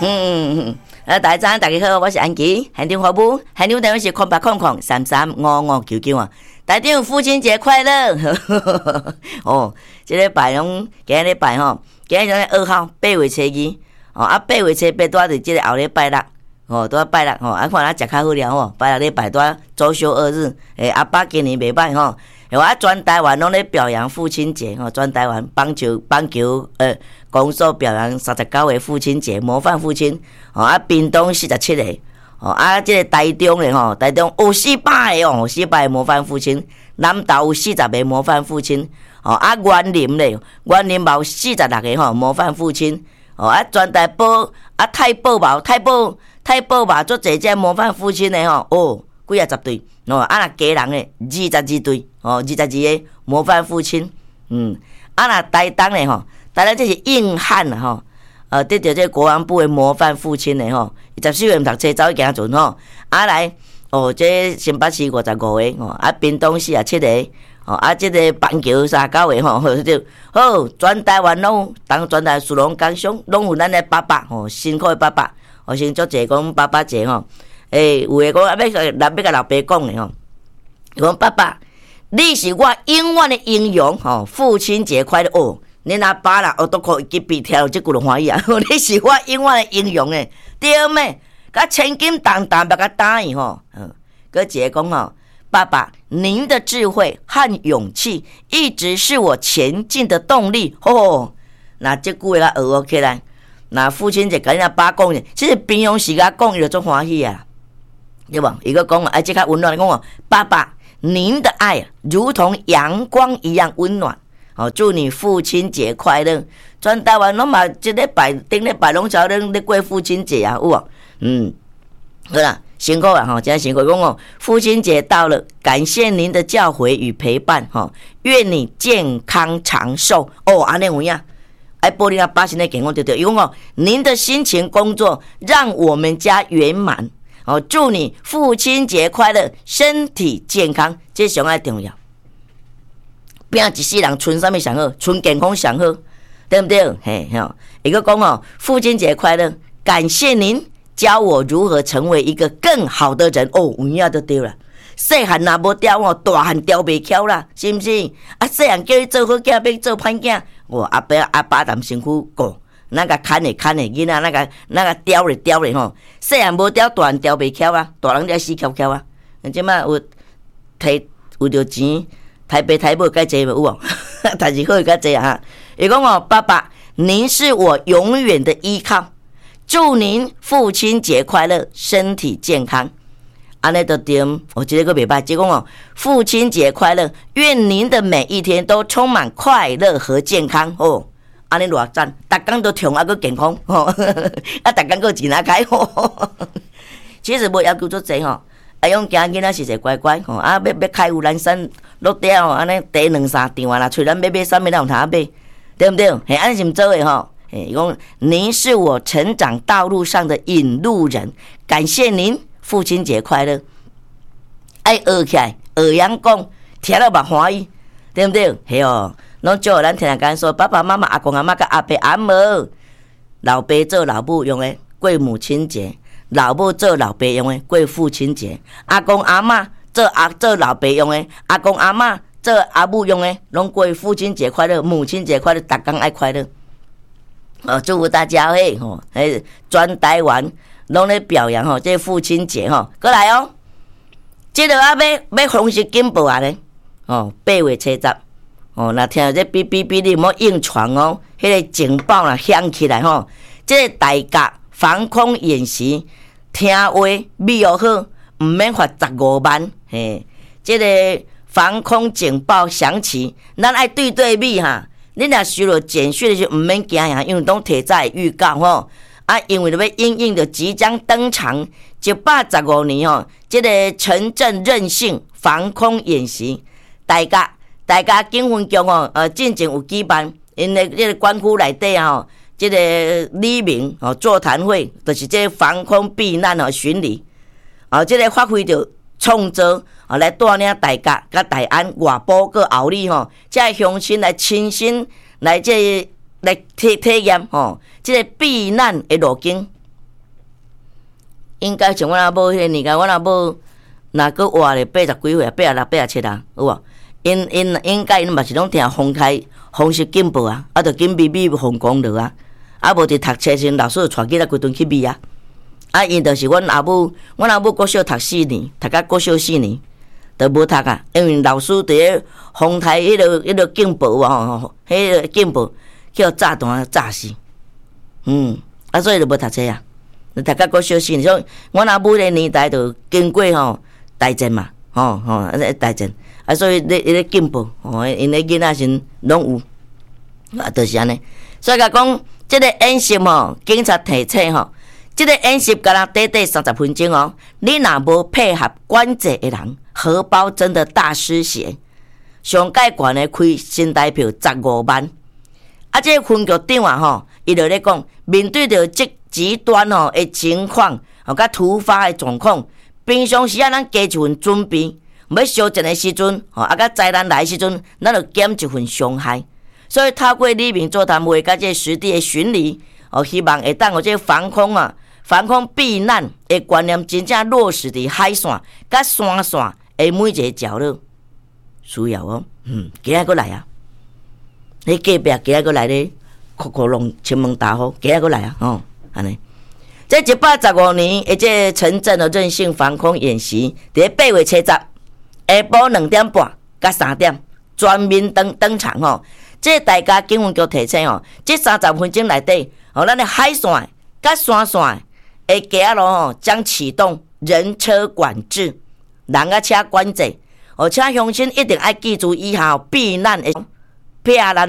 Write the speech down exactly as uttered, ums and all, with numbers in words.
嗯嗯，啊，大家大家好，我是安琪，现场服务，现场电话是空八空空三三五五九九啊。大家父亲节快乐！哦，这个礼拜拢今日礼拜吼，今日是二号，八月初二，哦啊，八月初八拄在这个后礼拜六，哦，拄啊拜六吼，啊看咱食较好了吼，拜六礼拜拄啊周休二日，诶，阿爸今年袂歹吼。我啊，全台湾拢咧表扬父亲节吼，全台湾棒球棒球呃，公所表扬三十九个父亲节，模范父亲。哦啊，屏东四十七个，哦啊，这个台中咧吼，台中有四百个哦，四百个模范父亲。南投有四十个模范父亲，哦啊，园林咧，园林嘛有四十六个吼模范父亲。哦啊，全台宝啊，太保嘛，太保太保嘛，做侪只模范父亲咧吼，哦。几啊十对，哦，啊那家人诶，二十二对，哦，二十二个模范父亲，嗯，啊那台东诶吼，台东这是硬汉啦吼，呃，得到这国防部诶模范父亲诶吼，十四岁毋读册走去行船吼，啊来，哦，这新北市五十五个，哦，啊屏东四啊七个，哦，啊这个棒球三九个吼，好对，好，全台湾拢，当全台属龙工商，拢有咱诶爸爸，吼，辛苦诶爸爸，我先做者讲爸爸节吼。诶、欸，有诶讲啊，要甲要甲老爸讲诶吼，讲爸爸，你是我永远诶英雄吼，父亲节快乐哦！恁阿爸啦，我都可以记笔听即句就欢喜啊！你是我永远诶英雄诶，对咩？甲千斤重担要甲答应吼，嗯，搁一个讲吼，爸爸，您的智慧和勇气一直是我前进的动力哦。那即句话学学起来，那父亲节甲恁阿爸讲诶，其实平常时甲讲伊就足欢喜啊。对吧？一个讲啊，这较温暖的讲哦，爸爸，您的爱如同阳光一样温暖。哦，祝你父亲节快乐！全台湾拢嘛，这礼拜顶礼拜拢朝恁咧过父亲节啊，有无？嗯，好啦，辛苦啊！吼，真辛苦。讲哦，父亲节到了，感谢您的教诲与陪伴，吼，愿你健康长寿。哦，安尼有影。哎，玻璃阿爸现在健康对对，伊讲哦，您的辛勤工作让我们家圆满。哦，祝你父亲节快乐，身体健康，这上爱重要。拼一世人存啥物上好？存健康上好，对不对？嘿吼，一个讲哦，父亲节快乐，感谢您教我如何成为一个更好的人。哦，有影就对啦。细汉若无雕哦，大汉雕袂巧啦，是毋是？啊，细汉叫你做好囝，要做歹囝，哦，阿爸阿爸谈辛苦过。那个看的看的，囡仔那个那个雕的雕的吼，细汉无雕，大汉雕袂巧啊，大人才死巧巧啊。即摆有摕有着钱，台北台北该济有无？但是好该济啊。伊讲哦，爸爸，您是我永远的依靠，祝您父亲节快乐，身体健康。安尼就对，我觉得个袂歹。即讲哦，父亲节快乐，愿您的每一天都充满快乐和健康哦。安尼偌赞，逐工都痛啊，佫健康吼，啊，逐工佫钱啊开吼。其实无要求足济吼，啊，用囝囡仔是个乖乖吼，啊，要要开有南山落地吼，安尼第两三张啊啦，喙咱要买啥物咱有通买，对不对？嘿，安尼是毋做诶吼。嘿，伊讲您是我成长道路上的引路人，感谢您，父亲节快乐。爱学起来，学样讲，听了嘛欢喜，对不对？嘿哦。拢叫咱听人讲说，爸爸妈妈、阿公阿妈、甲阿伯阿母，老爸做老母用的过母亲节，老母做老爸用的过父亲节，阿公阿妈做阿做老爸用的，阿公阿妈做阿母用的，拢过父亲节快乐、母亲节快乐，逐工爱快乐。哦，祝福大家嘿吼，嘿，全台湾拢咧表扬吼，这父亲节吼，过来哦，这个啊要要方式进步啊咧，哦，八月初十。哦，那听到这哔哔哔，你莫硬传哦，迄、那个警报啦响起来吼，这个大家防空演习，听话美又好，唔免罚十五万。嘿，这个防空警报响起，咱爱对对美哈。你若收到简讯的时候，唔免惊呀，因为拢提早预告吼。啊，因为要因应着即将登场一百十五年吼，这个城镇韧性防空演习，大家。大家警分局哦，呃，进前有举办，因为这个管区内底啊，这个里民哦座谈会，就是这个防空避难哦巡礼，哦，这个发挥着创造啊，来带领大家甲大安外埔个后里吼，这乡亲来亲身来这来体体验吼，这个避难的路径应该像阮阿母迄个年代，阮阿母若搁活咧八十几岁，八十六、八十七啊，有无？因因应该因嘛是拢听风台、风湿警报啊，啊，着紧秘密防公落啊，啊，无伫读册时老师就带囡仔规顿去秘啊，啊，因着是阮阿母，阮阿母国小读四年，读到国小四年，着无读啊，因为老师伫咧风台迄个迄个警报啊，吼，迄个警报叫炸弹炸死，嗯，啊，所以就无读册啊，读到国小四年，所以阮阿母迄个年代着经过吼大战嘛，吼吼，啊，大战。啊，所以咧迄个进步，吼，因咧囡仔时拢有，啊，就是安尼。所以甲讲，即个演习吼，警察提醒吼，即个演习敢若短短三十分钟哦，你若无配合管制的人，荷包真的大失血。上界悬的开新台票十五万，啊，即个分局长啊吼，伊就咧讲，面对着即极端吼的情况，吼甲突发的状况，平常时啊，咱加一份准备。要烧钱的时阵，吼啊，甲灾难来的时阵，咱就减一份伤害。所以透过里面座谈会，甲这实地的巡礼，哦，希望会当有这防空啊、防空避难的观念真正落实伫海线、甲山线的每一个角落。需要哦，嗯，今仔过来啊！你隔壁今仔过来咧，哭哭龙前门大呼，今仔过来啊！哦，安尼。这一百十五年，而这城镇的韧性防空演习，伫八月七十。下晡两点半甲三点全面登登场吼，这大家警方局提醒吼，这三十分钟内底，哦，咱的海线甲山线的街路吼将启动人车管制、人啊车管制，哦，请乡亲一定要记住以下避难的避难